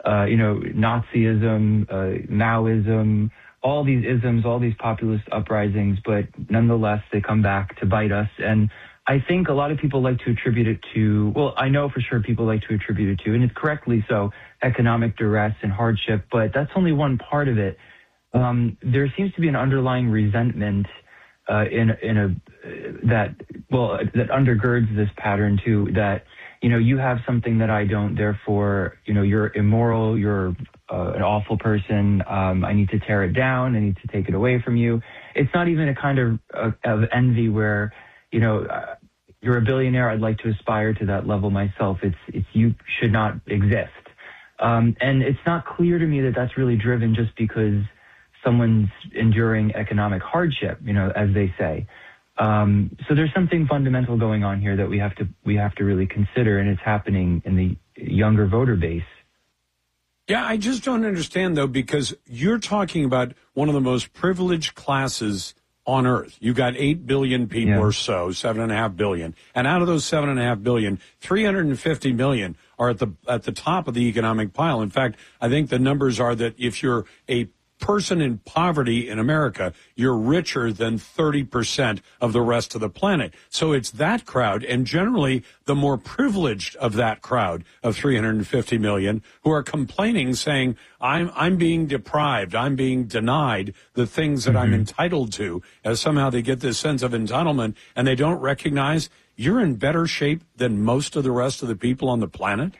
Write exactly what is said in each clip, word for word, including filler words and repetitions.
uh, you know, Nazism, uh, Maoism, all these isms, all these populist uprisings, but nonetheless, they come back to bite us. And I think a lot of people like to attribute it to, well, I know for sure people like to attribute it to, and it's correctly so, economic duress and hardship, but that's only one part of it. Um, there seems to be an underlying resentment uh, in, in a, uh, that, well, that undergirds this pattern too, that, you know, you have something that I don't, therefore, you know, you're immoral, you're uh, an awful person, um, I need to tear it down, I need to take it away from you. It's not even a kind of, uh, of envy where, you know, uh, you're a billionaire, I'd like to aspire to that level myself. It's, it's you should not exist. Um, and it's not clear to me that that's really driven just because someone's enduring economic hardship, you know, as they say. Um, so there's something fundamental going on here that we have to we have to really consider, and it's happening in the younger voter base. Yeah, I just don't understand, though, because you're talking about one of the most privileged classes on Earth. You got eight billion people yeah. or so, seven and a half billion. And out of those seven and a half billion, three hundred fifty million are at the at the top of the economic pile. In fact, I think the numbers are that if you're a person in poverty in America, you're richer than thirty percent of the rest of the planet. So it's that crowd, and generally the more privileged of that crowd of three hundred fifty million who are complaining, saying, I'm I'm being deprived, I'm being denied the things that mm-hmm. I'm entitled to, as somehow they get this sense of entitlement, and they don't recognize you're in better shape than most of the rest of the people on the planet.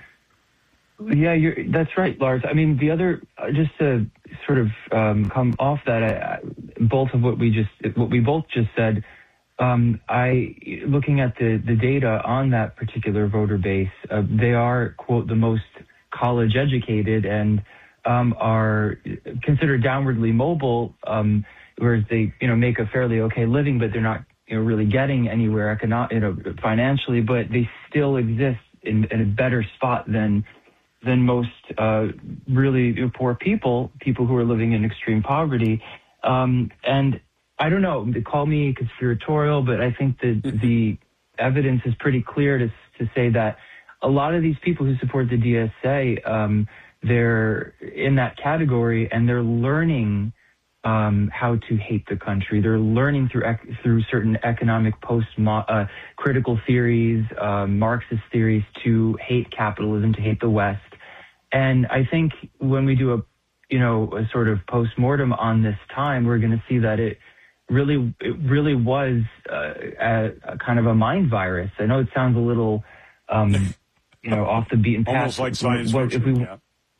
Yeah, you're, that's right, Lars. I mean, the other, uh, just to sort of um, come off that, I, I, both of what we just, what we both just said, um, I, looking at the, the data on that particular voter base, uh, they are, quote, the most college educated and um, are considered downwardly mobile, um, whereas they, you know, make a fairly okay living, but they're not, you know, really getting anywhere econo- you know, financially, but they still exist in, in a better spot than than most uh, really poor people, people who are living in extreme poverty. Um, and I don't know, call me conspiratorial, but I think that the evidence is pretty clear to to say that a lot of these people who support the D S A, um, they're in that category and they're learning um, how to hate the country. They're learning through ec- through certain economic post uh, critical theories, uh, Marxist theories, to hate capitalism, to hate the West. And I think when we do a, you know, a sort of post-mortem on this time, we're going to see that it really, it really was uh, a, a kind of a mind virus. I know it sounds a little, um, you know, off the beaten path. Almost like science what, fiction. If we, yeah,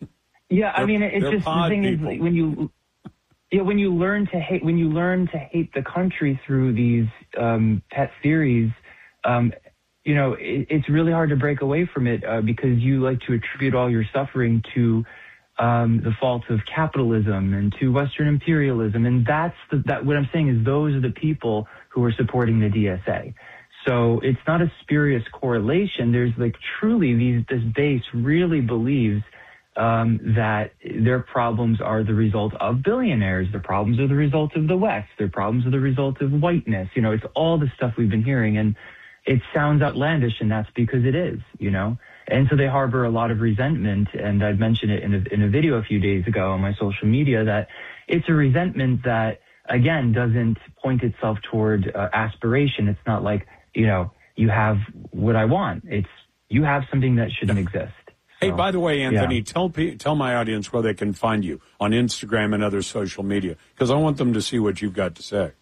yeah I mean, it's just the thing people. is when you, yeah, when you learn to hate, when you learn to hate the country through these um, pet theories. Um, You know, it, it's really hard to break away from it uh, because you like to attribute all your suffering to um, the faults of capitalism and to Western imperialism. And that's the, that what I'm saying is those are the people who are supporting the D S A. So it's not a spurious correlation. There's like truly these, this base really believes um, that their problems are the result of billionaires. Their problems are the result of the West. Their problems are the result of whiteness. You know, it's all the stuff we've been hearing. And it sounds outlandish, and that's because it is, you know. And so they harbor a lot of resentment, and I'd mentioned it in a, in a video a few days ago on my social media that it's a resentment that, again, doesn't point itself toward uh, aspiration. It's not like, you know, you have what I want. It's you have something that shouldn't exist. Hey, so, by the way, Anthony, yeah. tell tell my audience where they can find you on Instagram and other social media, because I want them to see what you've got to say.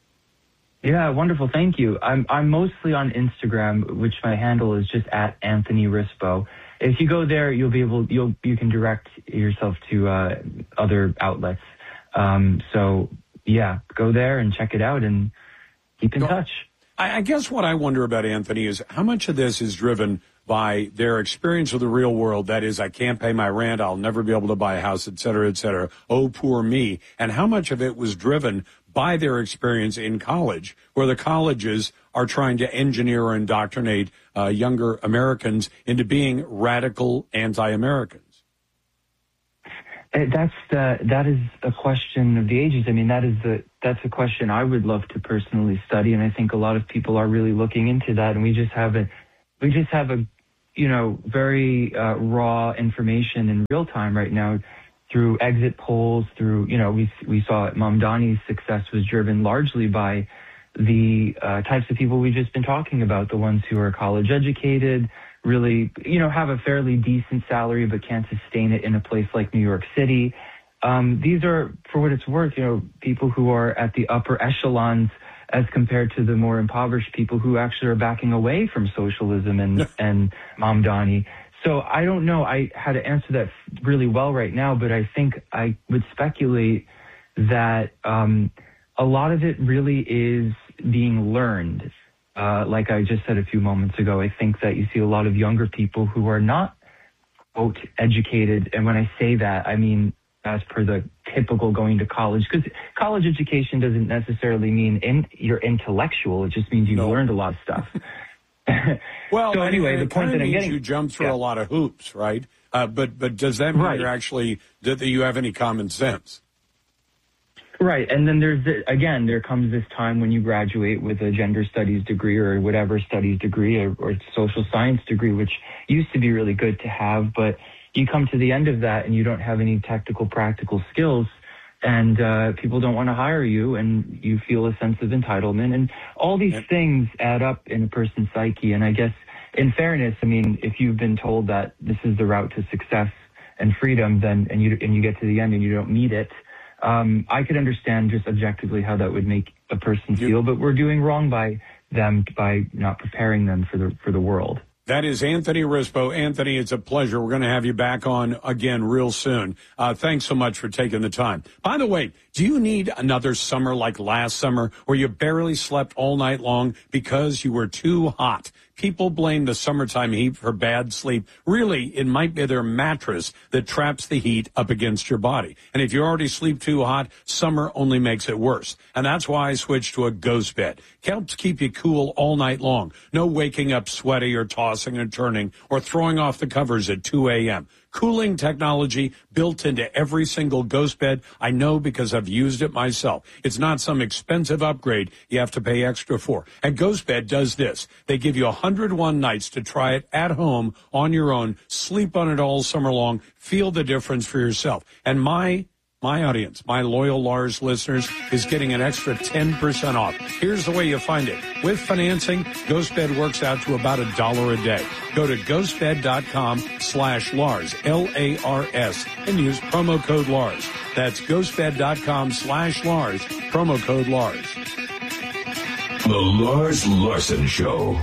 Yeah, wonderful. Thank you. I'm I'm mostly on Instagram, which my handle is just at Anthony Rispo. If you go there, you'll be able you'll you can direct yourself to uh, other outlets. Um, so yeah, go there and check it out and keep in no, touch. I, I guess what I wonder about, Anthony, is how much of this is driven by their experience of the real world. That is, I can't pay my rent, I'll never be able to buy a house, et cetera, et cetera. Oh, poor me. And how much of it was driven by their experience in college, where the colleges are trying to engineer or indoctrinate uh, younger Americans into being radical anti-Americans? That's the, that is a question of the ages. I mean, that is the that's a question I would love to personally study, and I think a lot of people are really looking into that. And we just have a we just have a you know, very uh, raw information in real time right now through exit polls, through, you know, we we saw Mamdani's success was driven largely by the uh, types of people we've just been talking about, the ones who are college educated, really, you know, have a fairly decent salary but can't sustain it in a place like New York City. Um, these are, for what it's worth, you know, people who are at the upper echelons as compared to the more impoverished people who actually are backing away from socialism and, and Mamdani. So I don't know I how to answer that really well right now, but I think I would speculate that um, a lot of it really is being learned. Uh, like I just said a few moments ago, I think that you see a lot of younger people who are not, quote, educated. And when I say that, I mean as per the typical going to college, because college education doesn't necessarily mean in, you're intellectual. It just means you've no. learned a lot of stuff. Well, so anyway, and, the point that I'm getting, you jump through yeah. a lot of hoops, right? Uh, but but does that mean right. you're actually that you have any common sense? Right, and then there's the, again, there comes this time when you graduate with a gender studies degree or whatever studies degree or, or social science degree, which used to be really good to have, but you come to the end of that and you don't have any technical, practical skills. And uh, people don't want to hire you, and you feel a sense of entitlement. And all these yep. things add up in a person's psyche. And I guess, in fairness, I mean, if you've been told that this is the route to success and freedom, then and you and you get to the end and you don't need it, um, I could understand just objectively how that would make a person you, feel. But we're doing wrong by them by not preparing them for the for the world. That is Anthony Rispo. Anthony, it's a pleasure. We're going to have you back on again real soon. Uh, thanks so much for taking the time. By the way, do you need another summer like last summer where you barely slept all night long because you were too hot? People blame the summertime heat for bad sleep. Really, it might be their mattress that traps the heat up against your body. And if you already sleep too hot, summer only makes it worse. And that's why I switched to a Ghost Bed. It helps keep you cool all night long. No waking up sweaty or tossing and turning or throwing off the covers at two a.m. Cooling technology built into every single Ghost Bed. I know because I've used it myself. It's not some expensive upgrade you have to pay extra for. And Ghost Bed does this. They give you one hundred one nights to try it at home on your own. Sleep on it all summer long. Feel the difference for yourself. And my My audience, my loyal Lars listeners, is getting an extra ten percent off. Here's the way you find it. With financing, GhostBed works out to about a dollar a day. Go to ghostbed.com slash Lars, L A R S, and use promo code Lars. That's ghostbed.com slash Lars, promo code Lars. The Lars Larson Show.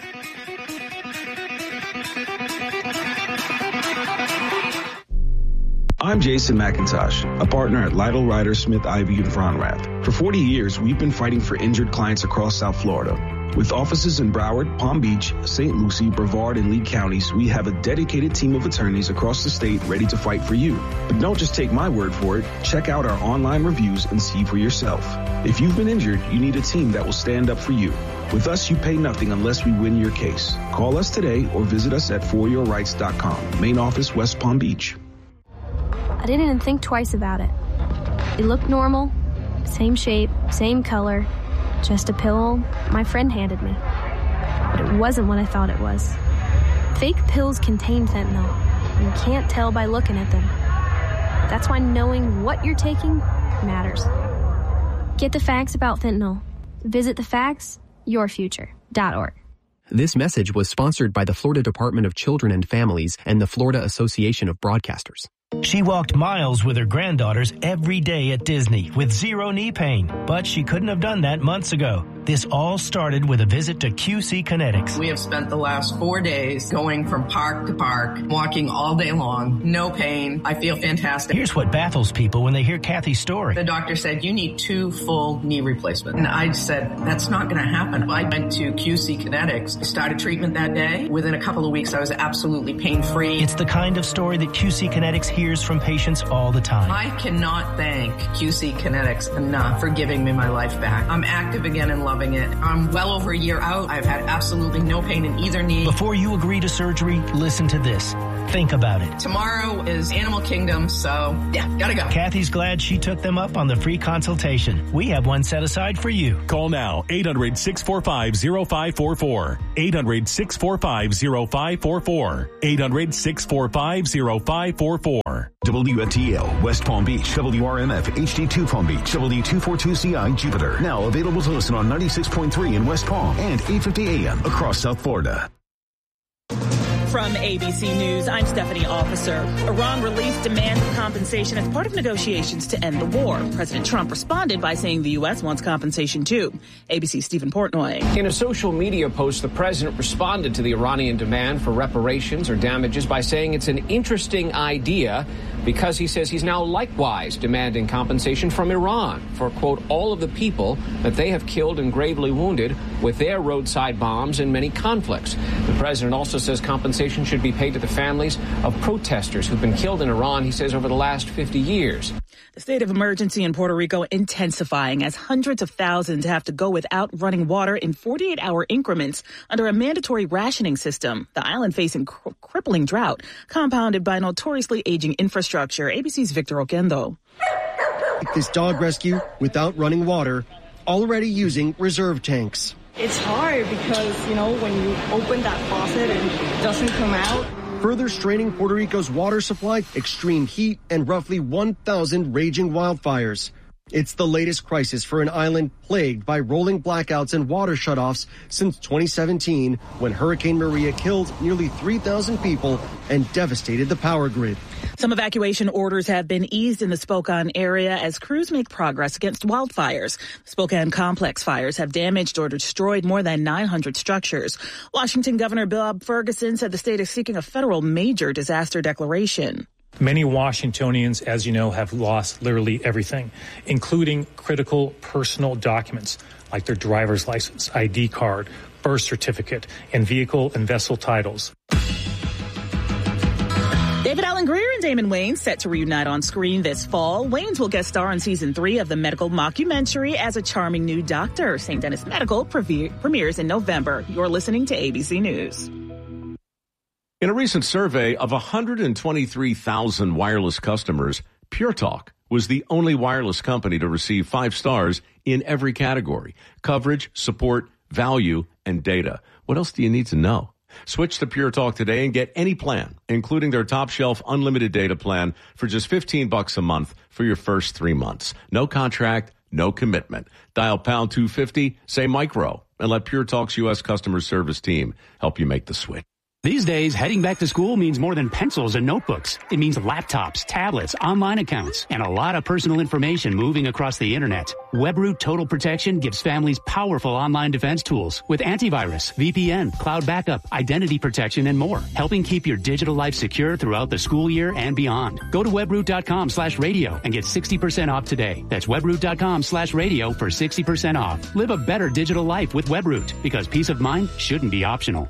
I'm Jason McIntosh, a partner at Lytle, Ryder, Smith, Ivey, and Fronrath. For forty years, we've been fighting for injured clients across South Florida. With offices in Broward, Palm Beach, Saint Lucie, Brevard, and Lee counties, we have a dedicated team of attorneys across the state ready to fight for you. But don't just take my word for it. Check out our online reviews and see for yourself. If you've been injured, you need a team that will stand up for you. With us, you pay nothing unless we win your case. Call us today or visit us at for your rights dot com. Main office, West Palm Beach. I didn't even think twice about it. It looked normal, same shape, same color, just a pill my friend handed me. But it wasn't what I thought it was. Fake pills contain fentanyl, and you can't tell by looking at them. That's why knowing what you're taking matters. Get the facts about fentanyl. Visit the facts your future dot org. This message was sponsored by the Florida Department of Children and Families and the Florida Association of Broadcasters. She walked miles with her granddaughters every day at Disney with zero knee pain, but she couldn't have done that months ago. This all started with a visit to Q C Kinetics. We have spent the last four days going from park to park, walking all day long, no pain. I feel fantastic. Here's what baffles people when they hear Kathy's story. The doctor said, you need two full knee replacements. And I said, that's not going to happen. I went to Q C Kinetics, started treatment that day. Within a couple of weeks, I was absolutely pain-free. It's the kind of story that Q C Kinetics hears from patients all the time. I cannot thank Q C Kinetics enough for giving me my life back. I'm active again and loving it. I'm well over a year out. I've had absolutely no pain in either knee. Before you agree to surgery, listen to this. think about it. Tomorrow is Animal Kingdom, so yeah, gotta go. Kathy's glad she took them up on the free consultation. We have one set aside for you. Call now, eight hundred, six four five, zero five four four. eight hundred, six four five, zero five four four. eight hundred, six four five, zero five four four. W F T L, West Palm Beach, W R M F, H D two Palm Beach, W two forty-two C I, Jupiter. Now available to listen on ninety-six point three in West Palm and eight fifty A M across South Florida. From A B C News, I'm Stephanie Officer. Iran released demand for compensation as part of negotiations to end the war. President Trump responded by saying the U S wants compensation too. A B C's Stephen Portnoy. In a social media post, the president responded to the Iranian demand for reparations or damages by saying it's an interesting idea because he says he's now likewise demanding compensation from Iran for, quote, all of the people that they have killed and gravely wounded with their roadside bombs in many conflicts. The president also says compensation should be paid to the families of protesters who've been killed in Iran, he says, over the last fifty years. The state of emergency in Puerto Rico intensifying as hundreds of thousands have to go without running water in forty-eight hour increments under a mandatory rationing system. The island facing cr- crippling drought, compounded by notoriously aging infrastructure. A B C's Victor Oquendo. This dog rescue without running water, already using reserve tanks. It's hard because, you know, when you open that faucet and it doesn't come out. Further straining Puerto Rico's water supply, extreme heat, and roughly one thousand raging wildfires. It's the latest crisis for an island plagued by rolling blackouts and water shutoffs since twenty seventeen, when Hurricane Maria killed nearly three thousand people and devastated the power grid. Some evacuation orders have been eased in the Spokane area as crews make progress against wildfires. Spokane complex fires have damaged or destroyed more than nine hundred structures. Washington Governor Bob Ferguson said the state is seeking a federal major disaster declaration. Many Washingtonians, as you know, have lost literally everything, including critical personal documents like their driver's license, I D card, birth certificate, and vehicle and vessel titles. David Alan Grier and Damon Wayans set to reunite on screen this fall. Wayans will guest star on season three of the medical mockumentary as a charming new doctor. Saint Denis Medical pre- premieres in November. You're listening to A B C News. In a recent survey of one hundred twenty-three thousand wireless customers, Pure Talk was the only wireless company to receive five stars in every category: coverage, support, value, and data. What else do you need to know? Switch to Pure Talk today and get any plan, including their top shelf unlimited data plan for just fifteen bucks a month for your first three months. No contract, no commitment. Dial pound two fifty, say micro, and let Pure Talk's U S customer service team help you make the switch. These days, heading back to school means more than pencils and notebooks. It means laptops, tablets, online accounts, and a lot of personal information moving across the internet. WebRoot Total Protection gives families powerful online defense tools with antivirus, V P N, cloud backup, identity protection, and more, helping keep your digital life secure throughout the school year and beyond. Go to webroot.com slash radio and get sixty percent off today. That's webroot.com slash radio for sixty percent off. Live a better digital life with WebRoot, because peace of mind shouldn't be optional.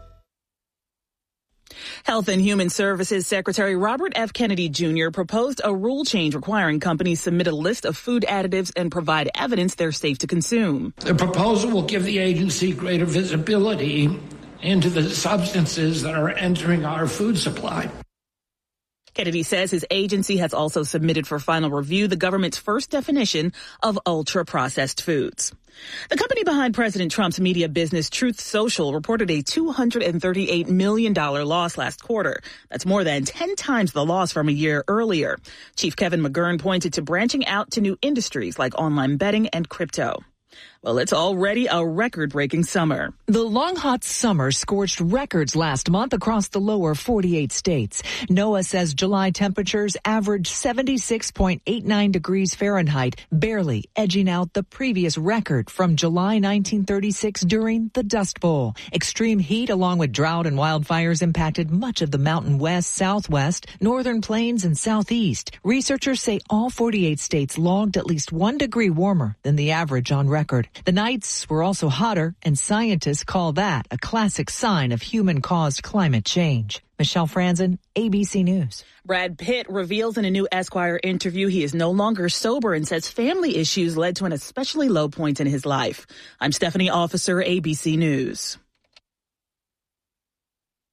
Health and Human Services Secretary Robert F. Kennedy Junior proposed a rule change requiring companies submit a list of food additives and provide evidence they're safe to consume. The proposal will give the agency greater visibility into the substances that are entering our food supply. Kennedy says his agency has also submitted for final review the government's first definition of ultra-processed foods. The company behind President Trump's media business, Truth Social, reported a two hundred thirty-eight million dollars loss last quarter. That's more than ten times the loss from a year earlier. Chief Kevin McGurn pointed to branching out to new industries like online betting and crypto. Well, it's already a record-breaking summer. The long, hot summer scorched records last month across the lower forty-eight states. NOAA says July temperatures averaged seventy-six point eight nine degrees Fahrenheit, barely edging out the previous record from July nineteen thirty-six during the Dust Bowl. Extreme heat along with drought and wildfires impacted much of the Mountain West, Southwest, Northern Plains, and Southeast. Researchers say all forty-eight states logged at least one degree warmer than the average on record. The nights were also hotter, and scientists call that a classic sign of human-caused climate change. Michelle Franzen, A B C News. Brad Pitt reveals in a new Esquire interview he is no longer sober and says family issues led to an especially low point in his life. I'm Stephanie Officer, A B C News.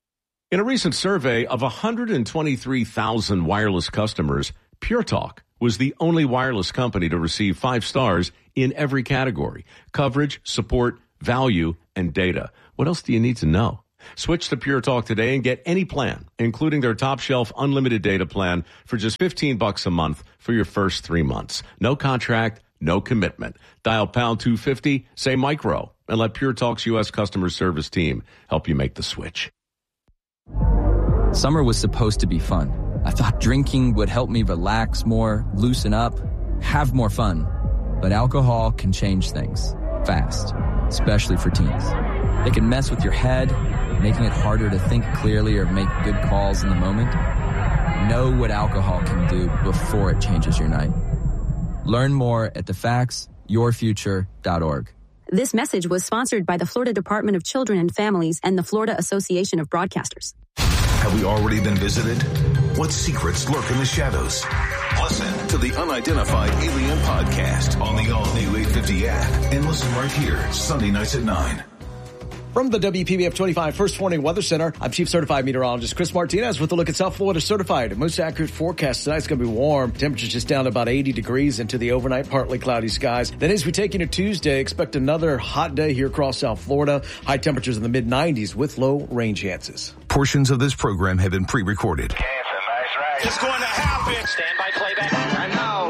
In a recent survey of one hundred twenty-three thousand wireless customers, Pure Talk was the only wireless company to receive five stars in every category: coverage, support, value, and data. What else do you need to know? Switch to Pure Talk today and get any plan, including their top shelf unlimited data plan for just fifteen bucks a month for your first three months. No contract, no commitment. Dial pound two fifty, say micro, and let Pure Talk's U S customer service team help you make the switch. Summer was supposed to be fun. I thought drinking would help me relax more, loosen up, have more fun. But alcohol can change things fast, especially for teens. It can mess with your head, making it harder to think clearly or make good calls in the moment. Know what alcohol can do before it changes your night. Learn more at the facts your future dot org. This message was sponsored by the Florida Department of Children and Families and the Florida Association of Broadcasters. Have we already been visited? What secrets lurk in the shadows? Listen to the Unidentified Alien Podcast on the all-new eight fifty app and listen right here, Sunday nights at nine. From the W P B F twenty-five First Warning Weather Center, I'm Chief Certified Meteorologist Chris Martinez with a look at South Florida Certified. Most accurate forecast tonight's going to be warm. Temperatures just down to about eighty degrees into the overnight partly cloudy skies. Then as we take into Tuesday, expect another hot day here across South Florida. High temperatures in the mid nineties with low rain chances. Portions of this program have been pre-recorded. It's going to happen. Stand by playback. And now,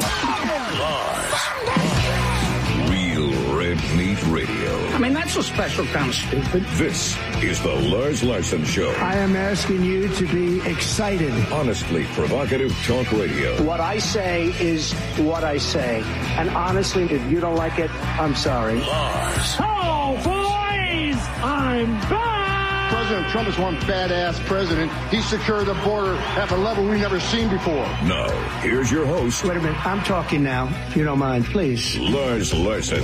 Lars. Real Red Meat Radio. I mean, that's a special kind of stupid. This is the Lars Larson Show. I am asking you to be excited. Honestly provocative talk radio. What I say is what I say. And honestly, if you don't like it, I'm sorry. Lars. Oh, boys! I'm back! President Trump is one badass president. He secured the border at a level we've never seen before. Now, here's your host. Wait a minute. I'm talking now. If you don't mind, please. Lars Larson.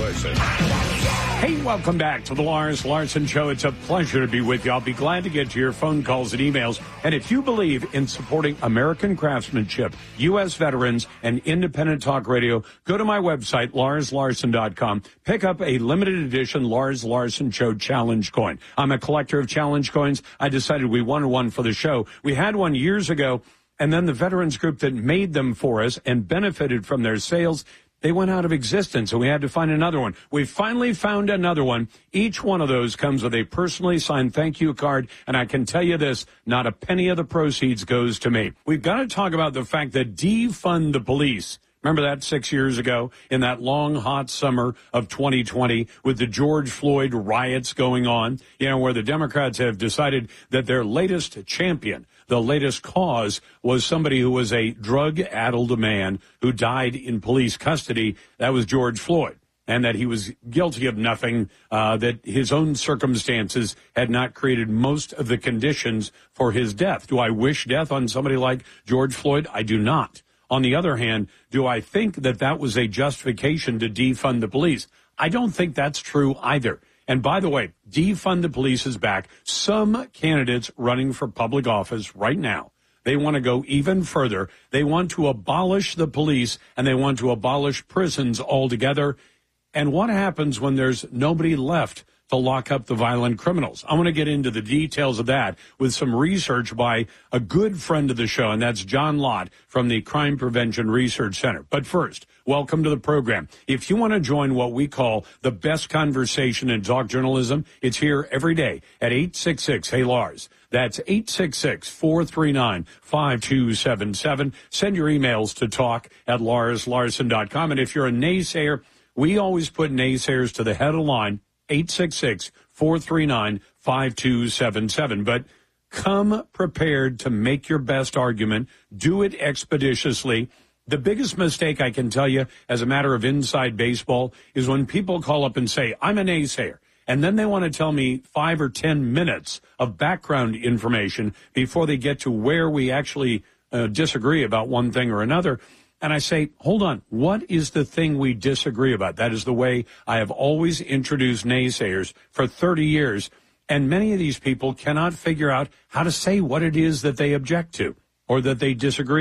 Hey, welcome back to the Lars Larson Show. It's a pleasure to be with you. I'll be glad to get to your phone calls and emails. And if you believe in supporting American craftsmanship, U S veterans, and independent talk radio, go to my website, lars larson dot com. Pick up a limited edition Lars Larson Show challenge coin. I'm a collector of challenge coins. I decided we wanted one for the show. We had one years ago, and then the veterans group that made them for us and benefited from their sales, they went out of existence, and we had to find another one. We finally found another one. Each one of those comes with a personally signed thank you card, and I can tell you this, not a penny of the proceeds goes to me. We've got to talk about the fact that defund the police. Remember that six years ago in that long, hot summer of twenty twenty with the George Floyd riots going on, you know, where the Democrats have decided that their latest champion, the latest cause, was somebody who was a drug-addled man who died in police custody. That was George Floyd, and that he was guilty of nothing, uh, that his own circumstances had not created most of the conditions for his death. Do I wish death on somebody like George Floyd? I do not. On the other hand, do I think that that was a justification to defund the police? I don't think that's true either. And by the way, defund the police is back. Some candidates running for public office right now, they want to go even further. They want to abolish the police, and they want to abolish prisons altogether. And what happens when there's nobody left to lock up the violent criminals? I want to get into the details of that with some research by a good friend of the show, and that's John Lott from the Crime Prevention Research Center. But first, welcome to the program. If you want to join what we call the best conversation in talk journalism, it's here every day at eight six six, hey Lars. That's eight six six, four three nine, five two seven seven. Send your emails to talk at lars larson dot com. And if you're a naysayer, we always put naysayers to the head of the line, eight six six, four three nine, five two seven seven. But come prepared to make your best argument. Do it expeditiously. The biggest mistake I can tell you as a matter of inside baseball is when people call up and say, I'm a naysayer. And then they want to tell me five or ten minutes of background information before they get to where we actually uh, disagree about one thing or another. And I say, hold on, what is the thing we disagree about? That is the way I have always introduced naysayers for thirty years. And many of these people cannot figure out how to say what it is that they object to or that they disagree on.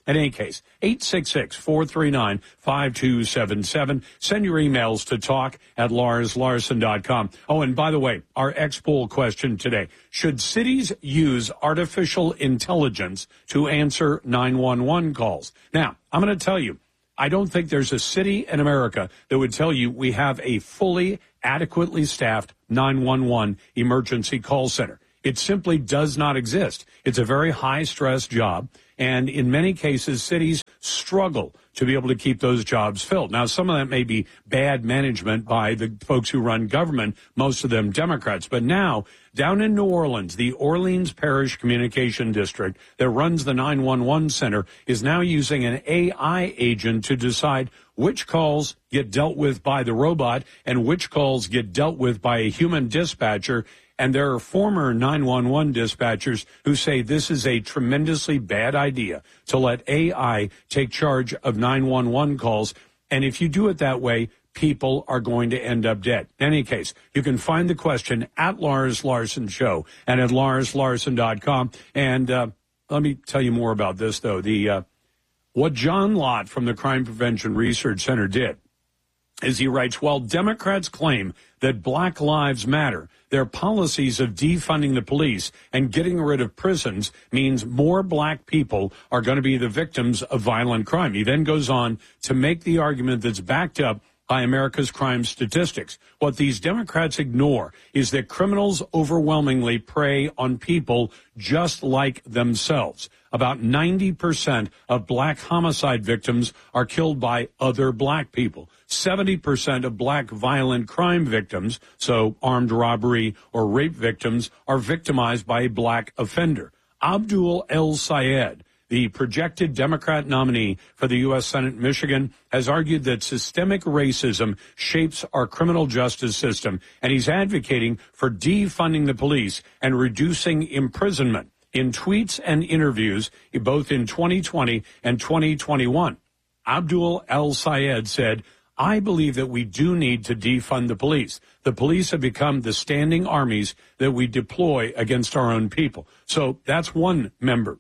In any case, eight six six, four three nine, five two seven seven. Send your emails to talk at lars larson dot com. Oh, and by the way, our X-Poll question today. Should cities use artificial intelligence to answer nine one one calls? Now, I'm going to tell you, I don't think there's a city in America that would tell you we have a fully, adequately staffed nine one one emergency call center. It simply does not exist. It's a very high-stress job, and in many cases, cities struggle to be able to keep those jobs filled. Now, some of that may be bad management by the folks who run government, most of them Democrats. But now, down in New Orleans, the Orleans Parish Communication District that runs the nine one one center is now using an A I agent to decide which calls get dealt with by the robot and which calls get dealt with by a human dispatcher. And there are former nine one one dispatchers who say this is a tremendously bad idea to let A I take charge of nine one one calls. And if you do it that way, people are going to end up dead. In any case, you can find the question at Lars Larson Show and at lars larson dot com. And uh, let me tell you more about this, though. The uh, what John Lott from the Crime Prevention Research Center did is he writes, while Democrats claim that Black Lives Matter, their policies of defunding the police and getting rid of prisons means more black people are going to be the victims of violent crime. He then goes on to make the argument that's backed up by America's crime statistics. What these Democrats ignore is that criminals overwhelmingly prey on people just like themselves. About ninety percent of black homicide victims are killed by other black people. seventy percent of black violent crime victims, so armed robbery or rape victims, are victimized by a black offender. Abdul El Sayed, the projected Democrat nominee for the U S Senate Michigan, has argued that systemic racism shapes our criminal justice system, and he's advocating for defunding the police and reducing imprisonment. In tweets and interviews, both in twenty twenty and twenty twenty-one, Abdul El Sayed said, I believe that we do need to defund the police. The police have become the standing armies that we deploy against our own people. So that's one member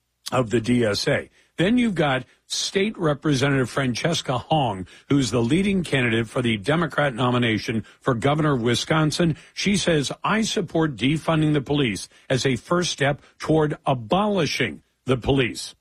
of the D S A. Then you've got State Representative Francesca Hong, who's the leading candidate for the Democrat nomination for governor of Wisconsin. She says, I support defunding the police as a first step toward abolishing the police.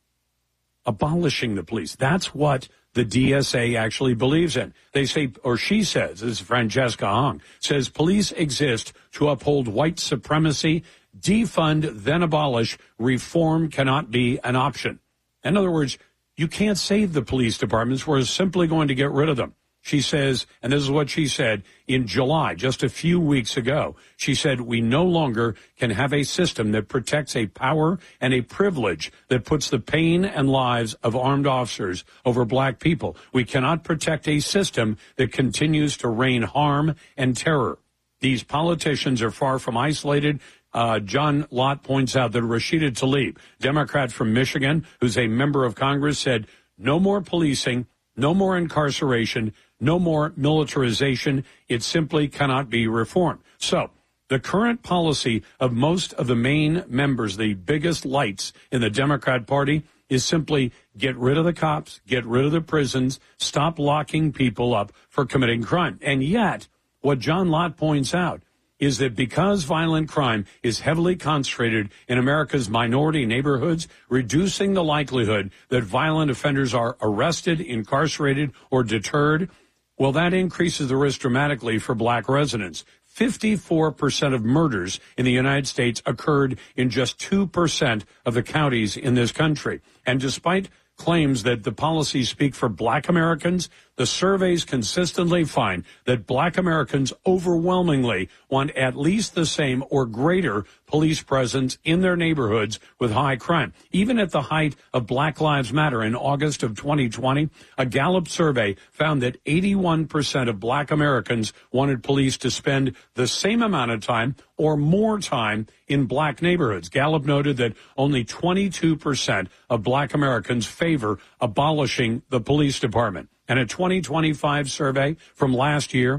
Abolishing the police. That's what the D S A actually believes in. They say, or she says, this is Francesca Hong, says police exist to uphold white supremacy. Defund, then abolish. Reform cannot be an option. In other words, you can't save the police departments. We're simply going to get rid of them. She says, and this is what she said in July, just a few weeks ago. She said, we no longer can have a system that protects a power and a privilege that puts the pain and lives of armed officers over black people. We cannot protect a system that continues to rain harm and terror. These politicians are far from isolated. Uh, John Lott points out that Rashida Tlaib, Democrat from Michigan, who's a member of Congress, said, no more policing, no more incarceration, no more militarization. It simply cannot be reformed. So the current policy of most of the main members, the biggest lights in the Democrat Party, is simply get rid of the cops, get rid of the prisons, stop locking people up for committing crime. And yet, what John Lott points out is that because violent crime is heavily concentrated in America's minority neighborhoods, reducing the likelihood that violent offenders are arrested, incarcerated, or deterred, well, that increases the risk dramatically for black residents. fifty-four percent of murders in the United States occurred in just two percent of the counties in this country. And despite claims that the policies speak for black Americans, the surveys consistently find that black Americans overwhelmingly want at least the same or greater police presence in their neighborhoods with high crime. Even at the height of Black Lives Matter in August of twenty twenty, a Gallup survey found that eighty-one percent of black Americans wanted police to spend the same amount of time or more time in black neighborhoods. Gallup noted that only twenty-two percent of black Americans favor abolishing the police department. And a twenty twenty-five survey from last year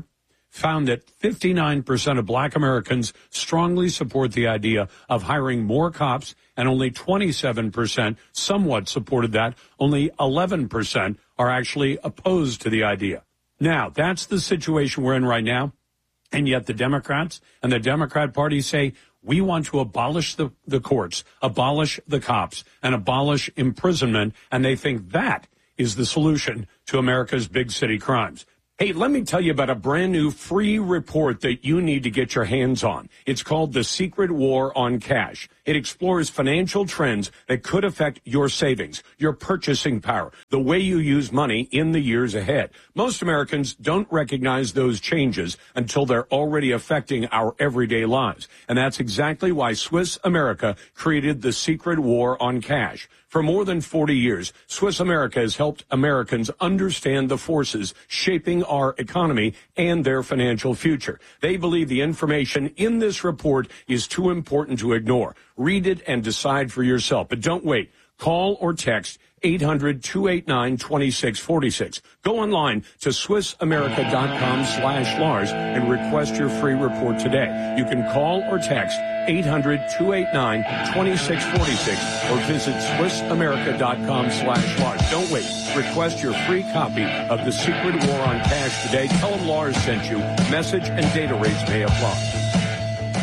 found that fifty-nine percent of black Americans strongly support the idea of hiring more cops, and only twenty-seven percent somewhat supported that. Only eleven percent are actually opposed to the idea. Now, that's the situation we're in right now. And yet the Democrats and the Democrat Party say, we want to abolish the, the courts, abolish the cops, and abolish imprisonment. And they think that is the solution to America's big city crimes. Hey, let me tell you about a brand new free report that you need to get your hands on. It's called The Secret War on Cash. It explores financial trends that could affect your savings, your purchasing power, the way you use money in the years ahead. Most Americans don't recognize those changes until they're already affecting our everyday lives. And that's exactly why Swiss America created The Secret War on Cash. For more than forty years, Swiss America has helped Americans understand the forces shaping our economy and their financial future. They believe the information in this report is too important to ignore. Read it and decide for yourself. But don't wait. Call or text eight hundred, two eight nine, two six four six. Go online to swiss america dot com slash Lars and request your free report today. You can call or text eight hundred, two eight nine, two six four six or visit swiss america dot com slash Lars. Don't wait. Request your free copy of The Secret War on Cash today. Tell them Lars sent you. Message and data rates may apply.